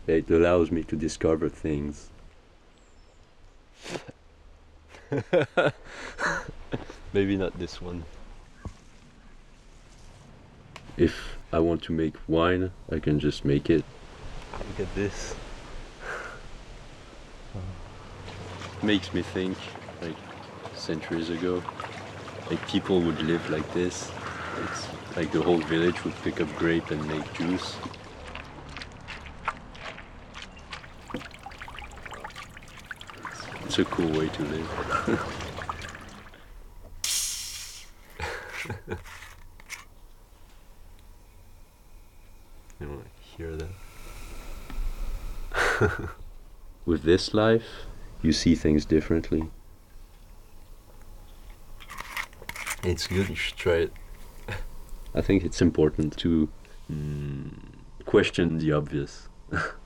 It allows me to discover things. Maybe not this one. If I want to make wine, I can just make it. Look at this. Makes me think, like, centuries ago, like people would live like this. It's like the whole village would pick up grape and make juice. It's a cool way to live. You want to hear that? With this life, you see things differently. It's good, you should try it. I think it's important to question the obvious.